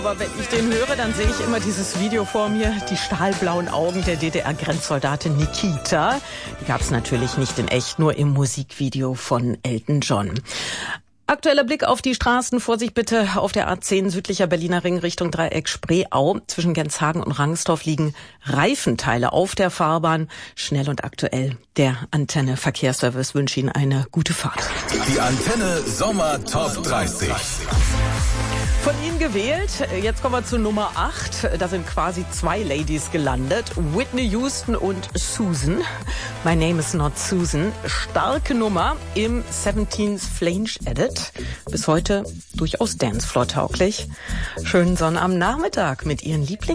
Aber wenn ich den höre, dann sehe ich immer dieses Video vor mir, die stahlblauen Augen der DDR-Grenzsoldatin Nikita. Die gab es natürlich nicht in echt, nur im Musikvideo von Elton John. Aktueller Blick auf die Straßen. Vorsicht bitte auf der A10 südlicher Berliner Ring Richtung Dreieck Spreeau. Zwischen Genshagen und Rangsdorf liegen Reifenteile auf der Fahrbahn. Schnell und aktuell. Der Antenne Verkehrsservice wünscht Ihnen eine gute Fahrt. Die Antenne Sommer Top 30. Von Ihnen gewählt. Jetzt kommen wir zu Nummer 8. Da sind quasi zwei Ladies gelandet. Whitney Houston und Susan. My Name is Not Susan. Starke Nummer im 17th Flange Edit. Bis heute durchaus Dancefloor-tauglich. Schönen Sonnabend Nachmittag mit Ihren Lieblings